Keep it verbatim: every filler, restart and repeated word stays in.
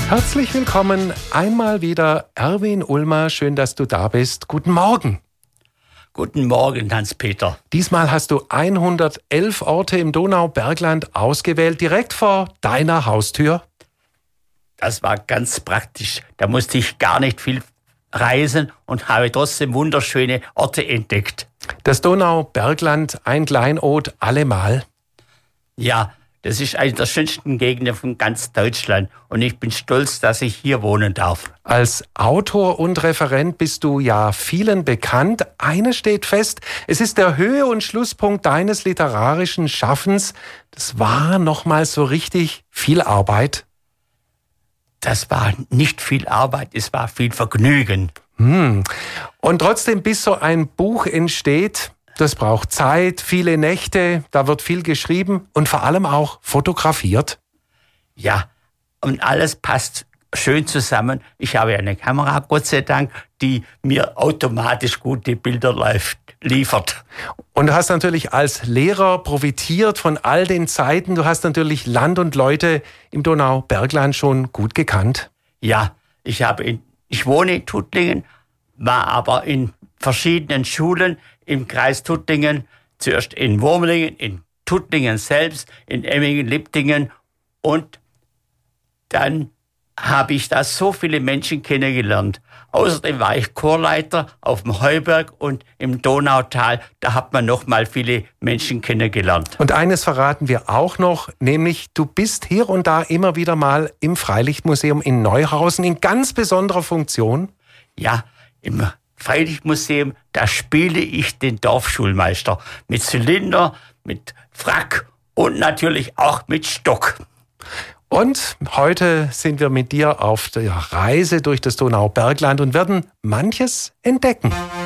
Herzlich willkommen, einmal wieder Erwin Ulmer, schön, dass du da bist. Guten Morgen. Guten Morgen, Hans-Peter. Diesmal hast du hundertelf Orte im Donaubergland ausgewählt, direkt vor deiner Haustür. Das war ganz praktisch. Da musste ich gar nicht viel reisen und habe trotzdem wunderschöne Orte entdeckt. Das Donaubergland, ein Kleinod allemal. Ja, das ist eine der schönsten Gegenden von ganz Deutschland und ich bin stolz, dass ich hier wohnen darf. Als Autor und Referent bist du ja vielen bekannt. Eines steht fest, es ist der Höhe- und Schlusspunkt deines literarischen Schaffens. Das war nochmal so richtig viel Arbeit. Das war nicht viel Arbeit, es war viel Vergnügen. Hm. Und trotzdem, bis so ein Buch entsteht, das braucht Zeit, viele Nächte, da wird viel geschrieben und vor allem auch fotografiert. Ja, und alles passt schön zusammen. Ich habe eine Kamera, Gott sei Dank, die mir automatisch gute Bilder läuft, liefert. Und du hast natürlich als Lehrer profitiert von all den Zeiten. Du hast natürlich Land und Leute im Donaubergland schon gut gekannt. Ja, ich habe in, ich wohne in Tuttlingen, war aber in verschiedenen Schulen im Kreis Tuttlingen, zuerst in Wurmlingen, in Tuttlingen selbst, in Emmingen, Liptingen und dann habe ich da so viele Menschen kennengelernt. Außerdem war ich Chorleiter auf dem Heuberg und im Donautal. Da hat man noch mal viele Menschen kennengelernt. Und eines verraten wir auch noch, nämlich du bist hier und da immer wieder mal im Freilichtmuseum in Neuhausen in ganz besonderer Funktion. Ja, im Freilichtmuseum, da spiele ich den Dorfschulmeister mit Zylinder, mit Frack und natürlich auch mit Stock. Und heute sind wir mit dir auf der Reise durch das Donaubergland und werden manches entdecken.